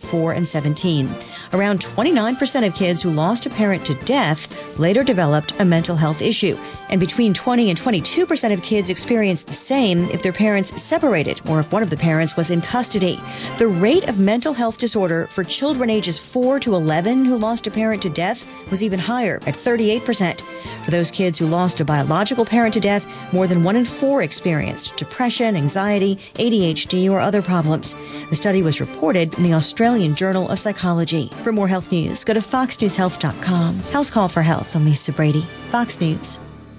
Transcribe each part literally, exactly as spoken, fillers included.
four and seventeen. Around twenty-nine percent of kids who lost a parent to death later developed a mental health issue. And between twenty and twenty-two percent of kids experienced the same if their parents separated or if one of the parents was in custody. The rate of mental health disorder for children ages four to eleven who lost a parent to death was even higher at thirty-eight percent. For those kids who lost a biological parent to death, more than one in four experienced depression, anxiety, A D H D, or other problems. The study was reported in the Australian Journal of Psychology. For more health news, go to fox news health dot com. House Call for Health. I'm Lisa Brady, Fox News.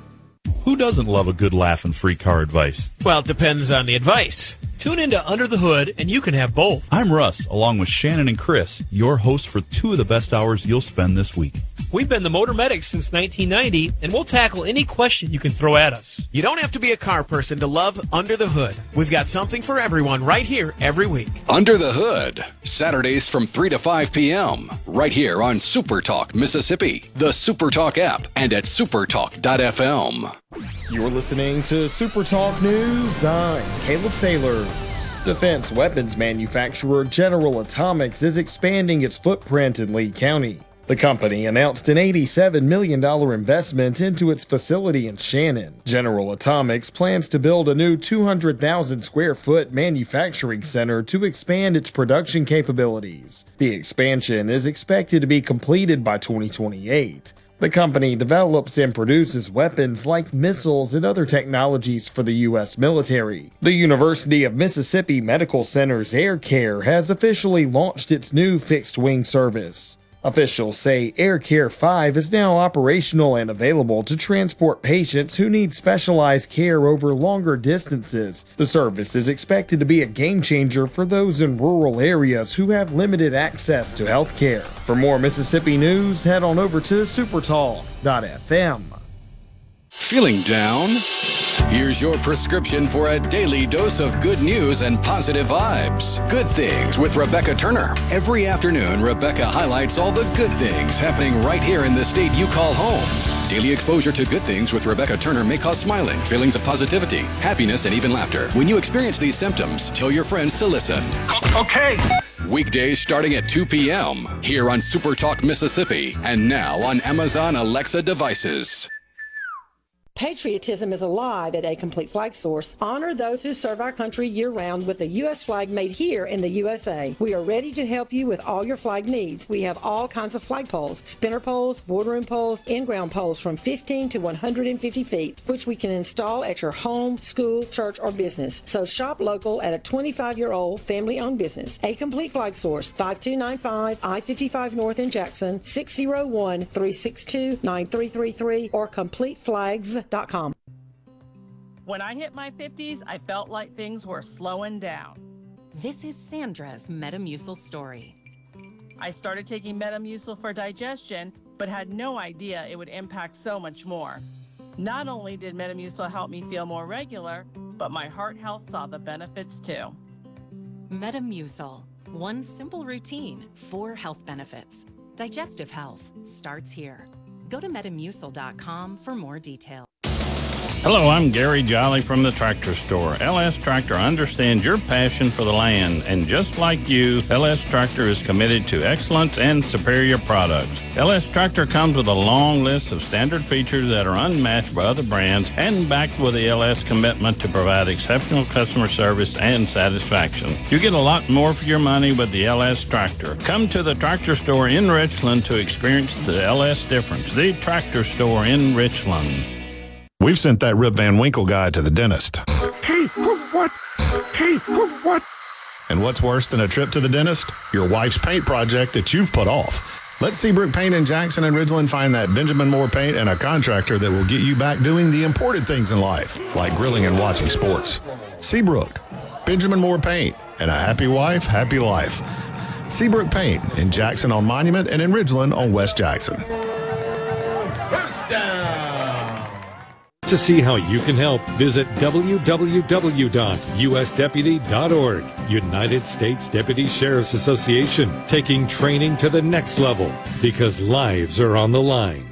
Who doesn't love a good laugh and free car advice? Well, it depends on the advice. Tune into Under the Hood, and you can have both. I'm Russ, along with Shannon and Chris, your hosts for two of the best hours you'll spend this week. We've been the Motor Medics since nineteen ninety, and we'll tackle any question you can throw at us. You don't have to be a car person to love Under the Hood. We've got something for everyone right here every week. Under the Hood, Saturdays from three to five p.m., right here on Super Talk Mississippi, the Super Talk app, and at supertalk dot f m. You're listening to Super Talk News. I'm Caleb Sailors. Defense weapons manufacturer General Atomics is expanding its footprint in Lee County. The company announced an eighty-seven million dollars investment into its facility in Shannon. General Atomics plans to build a new two hundred thousand square foot manufacturing center to expand its production capabilities. The expansion is expected to be completed by twenty twenty-eight. The company develops and produces weapons like missiles and other technologies for the U S military. The University of Mississippi Medical Center's Air Care has officially launched its new fixed-wing service. Officials say Air Care five is now operational and available to transport patients who need specialized care over longer distances. The service is expected to be a game changer for those in rural areas who have limited access to health care. For more Mississippi news, head on over to supertalk dot f m. Feeling down? Here's your prescription for a daily dose of good news and positive vibes. Good Things with Rebecca Turner. Every afternoon, Rebecca highlights all the good things happening right here in the state you call home. Daily exposure to Good Things with Rebecca Turner may cause smiling, feelings of positivity, happiness, and even laughter. When you experience these symptoms, tell your friends to listen. Okay. Weekdays starting at two p.m. here on Super Talk Mississippi and now on Amazon Alexa devices. Patriotism is alive at A Complete Flag Source. Honor those who serve our country year-round with a U S flag made here in the U S A. We are ready to help you with all your flag needs. We have all kinds of flag poles, spinner poles, boardroom poles, in-ground poles from fifteen to one hundred fifty feet, which we can install at your home, school, church, or business. So shop local at a twenty-five-year-old family-owned business. A Complete Flag Source, five two nine five I fifty-five North in Jackson, six oh one, three six two, nine three three three, or complete flags dot com. When I hit my fifties, I felt like things were slowing down. This is Sandra's Metamucil story. I started taking Metamucil for digestion, but had no idea it would impact so much more. Not only did Metamucil help me feel more regular, but my heart health saw the benefits too. Metamucil, one simple routine, four health benefits. Digestive health starts here. Go to metamucil dot com for more details. Hello, I'm Gary Jolly from the Tractor Store. L S Tractor understands your passion for the land, and just like you, L S Tractor is committed to excellence and superior products. L S Tractor comes with a long list of standard features that are unmatched by other brands and backed with the L S commitment to provide exceptional customer service and satisfaction. You get a lot more for your money with the L S Tractor. Come to the Tractor Store in Richland to experience the L S difference. The Tractor Store in Richland. We've sent that Rip Van Winkle guy to the dentist. Hey, what? Hey, what? And what's worse than a trip to the dentist? Your wife's paint project that you've put off. Let Seabrook Paint in Jackson and Ridgeland find that Benjamin Moore Paint and a contractor that will get you back doing the important things in life, like grilling and watching sports. Seabrook, Benjamin Moore Paint, and a happy wife, happy life. Seabrook Paint in Jackson on Monument and in Ridgeland on West Jackson. First down. To see how you can help, visit w w w dot u s deputy dot org. United States Deputy Sheriff's Association, taking training to the next level because lives are on the line.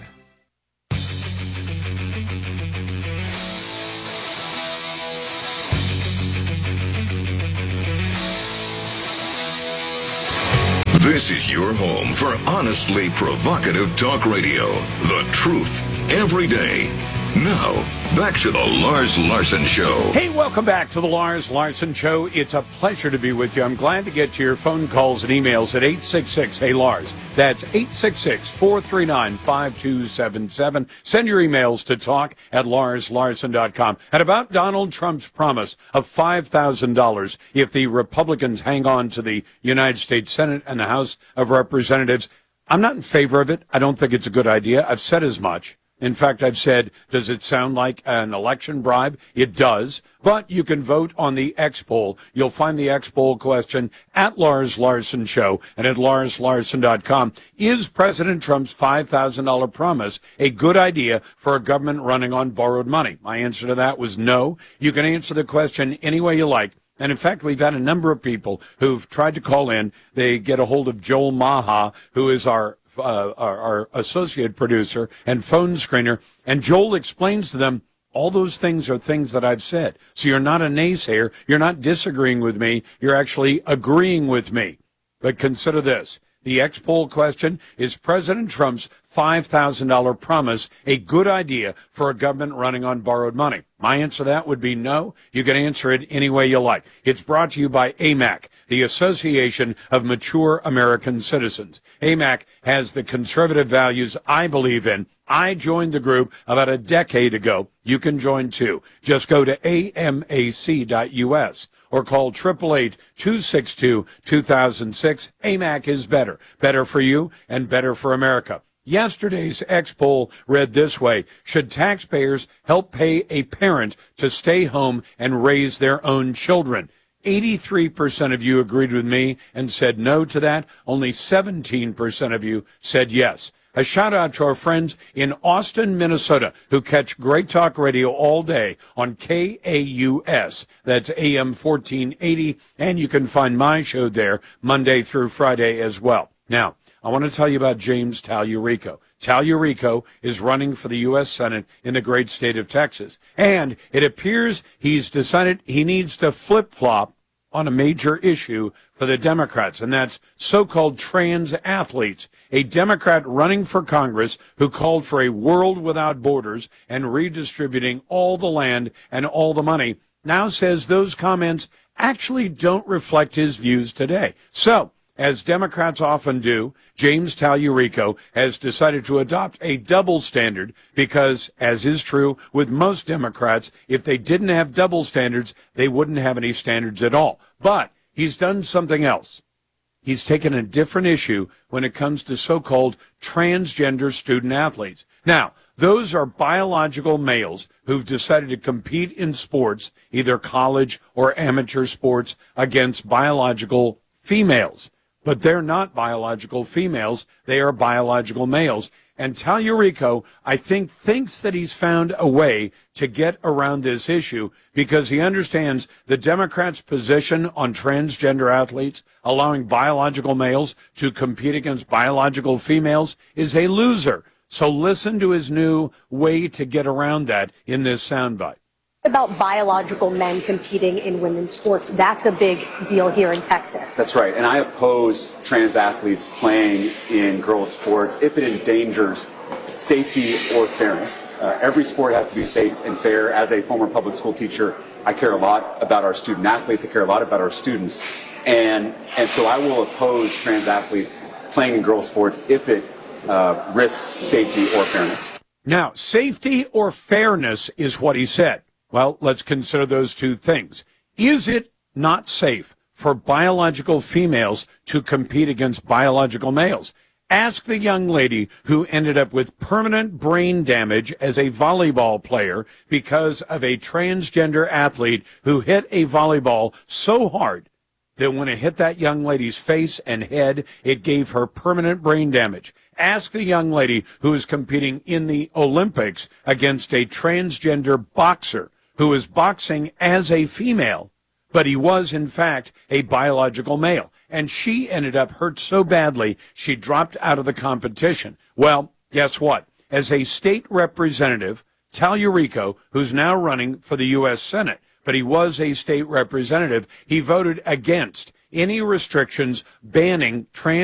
This is your home for honestly provocative talk radio. The truth every day. Now, back to the Lars Larson Show. Hey, welcome back to the Lars Larson Show. It's a pleasure to be with you. I'm glad to get to your phone calls and emails at eight six six, hey Lars. That's eight six six, four three nine, five two seven seven. Send your emails to talk at lars larson dot com. And about Donald Trump's promise of five thousand dollars if the Republicans hang on to the United States Senate and the House of Representatives, I'm not in favor of it. I don't think it's a good idea. I've said as much. In fact, I've said, does it sound like an election bribe? It does. But you can vote on the X poll. You'll find the X poll question at Lars Larson Show and at lars larson dot com. Is President Trump's five thousand dollars promise a good idea for a government running on borrowed money? My answer to that was no. You can answer the question any way you like. And in fact, we've had a number of people who've tried to call in. They get a hold of Joel Maha, who is our Uh, our, our associate producer and phone screener, and Joel explains to them all those things are things that I've said. So you're not a naysayer. You're not disagreeing with me. You're actually agreeing with me. But consider this. The X poll question, is President Trump's five thousand dollars promise a good idea for a government running on borrowed money? My answer to that would be no. You can answer it any way you like. It's brought to you by A M A C, the Association of Mature American Citizens. A M A C has the conservative values I believe in. I joined the group about a decade ago. You can join too. Just go to A M A C dot U S. or call eight eight eight, two six two, two thousand six. A M A C is better. Better for you and better for America. Yesterday's X poll read this way. Should taxpayers help pay a parent to stay home and raise their own children? eighty-three percent of you agreed with me and said no to that. Only seventeen percent of you said yes. A shout out to our friends in Austin, Minnesota, who catch Great Talk Radio all day on K A U S. That's A M fourteen eighty, and you can find my show there Monday through Friday as well. Now, I want to tell you about James Tallurico. Tallurico is running for the U S Senate in the great state of Texas, and it appears he's decided he needs to flip-flop on a major issue for the Democrats, and that's so-called trans athletes. A Democrat running for Congress who called for a world without borders and redistributing all the land and all the money now says those comments actually don't reflect his views today. So, as Democrats often do, James Tallurico has decided to adopt a double standard because, as is true with most Democrats, if they didn't have double standards, they wouldn't have any standards at all. But he's done something else. He's taken a different issue when it comes to so-called transgender student athletes. Now, those are biological males who've decided to compete in sports, either college or amateur sports, against biological females. But they're not biological females. They are biological males. And Tallurico, I think, thinks that he's found a way to get around this issue because he understands the Democrats' position on transgender athletes, allowing biological males to compete against biological females, is a loser. So listen to his new way to get around that in this soundbite. About biological men competing in women's sports. That's a big deal here in Texas. That's right, and I oppose trans athletes playing in girls' sports if it endangers safety or fairness. Uh, every sport has to be safe and fair. As a former public school teacher, I care a lot about our student athletes. I care a lot about our students, and and so I will oppose trans athletes playing in girls' sports if it uh, risks safety or fairness. Now, safety or fairness is what he said. Well, let's consider those two things. Is it not safe for biological females to compete against biological males? Ask the young lady who ended up with permanent brain damage as a volleyball player because of a transgender athlete who hit a volleyball so hard that when it hit that young lady's face and head, it gave her permanent brain damage. Ask the young lady who is competing in the Olympics against a transgender boxer who is boxing as a female, but he was, in fact, a biological male. And she ended up hurt so badly, she dropped out of the competition. Well, guess what? As a state representative, Tallurico, who's now running for the U S Senate, but he was a state representative, he voted against any restrictions banning trans